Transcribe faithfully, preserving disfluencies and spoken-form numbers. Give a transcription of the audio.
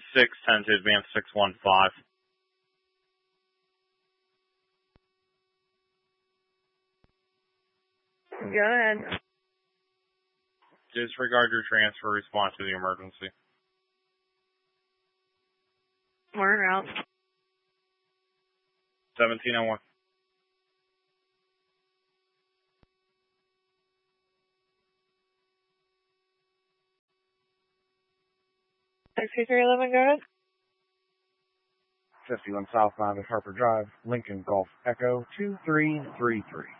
six ten to advance six one five. Go ahead. Disregard your transfer, respond to the emergency. More route. seventeen oh one. sixty-three eleven, go ahead. fifty-one southbound at Harper Drive, Lincoln Golf Echo two three three three.